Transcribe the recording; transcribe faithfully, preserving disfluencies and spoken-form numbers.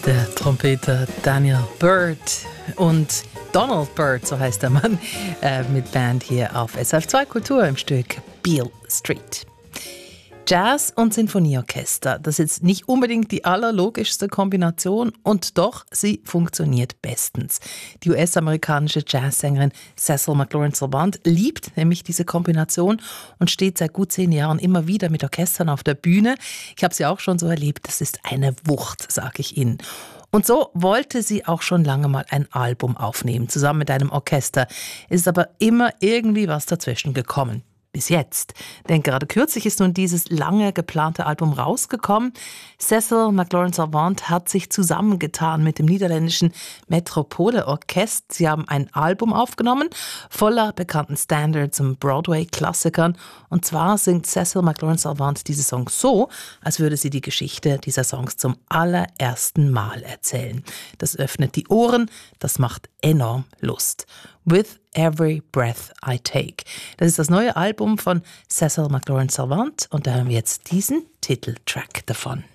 Der Trompeter Daniel Byrd und Donald Byrd, so heißt der Mann, äh, mit Band hier auf S R F zwei Kultur im Stück Beale Street. Jazz und Sinfonieorchester, das ist jetzt nicht unbedingt die allerlogischste Kombination und doch, sie funktioniert bestens. Die U S-amerikanische Jazzsängerin Cecil McLaurin-Salvant liebt nämlich diese Kombination und steht seit gut zehn Jahren immer wieder mit Orchestern auf der Bühne. Ich habe sie auch schon so erlebt, das ist eine Wucht, sage ich Ihnen. Und so wollte sie auch schon lange mal ein Album aufnehmen, zusammen mit einem Orchester. Es ist aber immer irgendwie was dazwischen gekommen. Bis jetzt. Denn gerade kürzlich ist nun dieses lange geplante Album rausgekommen. Cecil McLaurin-Salvant hat sich zusammengetan mit dem niederländischen Metropole Orchester. Sie haben ein Album aufgenommen, voller bekannten Standards und Broadway-Klassikern. Und zwar singt Cecil McLaurin-Salvant diese Songs so, als würde sie die Geschichte dieser Songs zum allerersten Mal erzählen. Das öffnet die Ohren, das macht enorm Lust. With Every Breath I Take. Das ist das neue Album von Cecil McLaurin-Salvant und da haben wir jetzt diesen Titeltrack davon.